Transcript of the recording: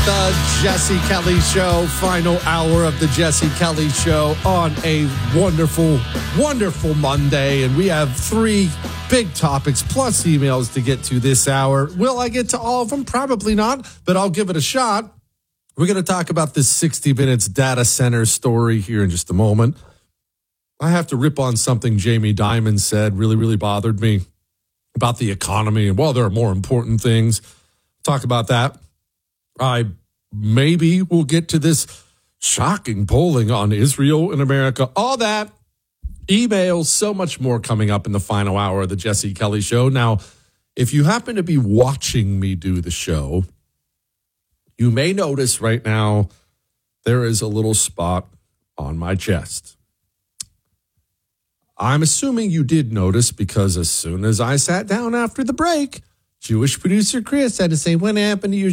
The Jesse Kelly Show, final hour of the Jesse Kelly Show on a wonderful, wonderful Monday. And we have three big topics plus emails to get to this hour. Will I get to all of them? Probably not, but I'll give it a shot. We're going to talk about this 60 Minutes data center story here in just a moment. I have to rip on something Jamie Dimon said, really bothered me about the economy. And, well, there are more important things. Talk about that. Maybe we'll get to this shocking polling on Israel in America. All that, emails, so much more coming up in the final hour of the Jesse Kelly Show. Now, if you happen to be watching me do the show, you may notice right now there is a little spot on my chest. I'm assuming you did notice because as soon as I sat down after the break, Jewish producer Chris had to say, what happened to your